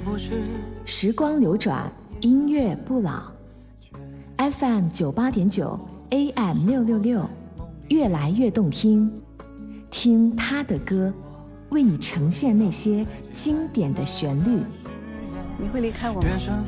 时光流转，音乐不老。FM98.9 AM666，越来越动听。听他的歌，为你呈现那些经典的旋律。 你会离开我吗？